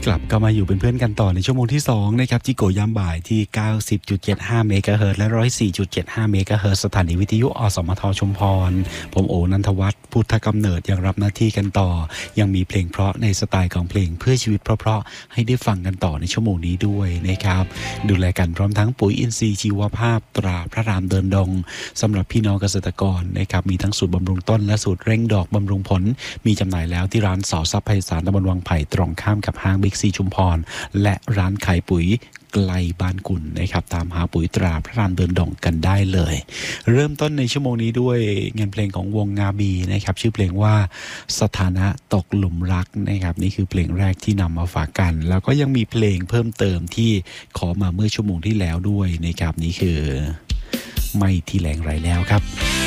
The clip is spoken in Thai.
กลับก็มาอยู่เป็นเพื่อนกันต่อในชั่วโมงที่2นะครับจิโกยามบ่ายที่ 90.75 เมกะเฮิรตซ์และ 104.75 เมกะเฮิรตซ์สถานีวิทยุอสมทชุมพรผมโอนันทวัฒน์พุทธกำเนิดยังรับหน้าที่กันต่อยังมีเพลงเพราะในสไตล์ของเพลงเพื่อชีวิตเพราะๆให้ได้ฟังกันต่อในชั่วโมงนี้ด้วยนะครับดูแลกันพร้อมทั้งปุ๋ยอินทรีย์ชีวภาพตราพระรามเดินดงสำหรับพี่น้องเกษตรกรนะครับมีทั้งสูตรบำรุงต้นและสูตรเร่งดอกบำรุงผลมีจำหน่ายแล้วที่ร้านสอซับไพศาลตำบลวังไผ่ตรงข้ามกับห้างบิ๊กซีชุมพรและร้านขายปุ๋ยไกลบ้านกุ่นนะครับตามหาปุ๋ยตราพระรามเดินดงกันได้เลยเริ่มต้นในชั่วโมงนี้ด้วยงานเพลงของวงงาบีนะครับชื่อเพลงว่าสถานะตกหลุมรักนะครับนี่คือเพลงแรกที่นำมาฝากกันแล้วก็ยังมีเพลงเพิ่มเติมที่ขอมาเมื่อชั่วโมงที่แล้วด้วยนะครับนี่คือไม่ที่แรงไรแล้วครับ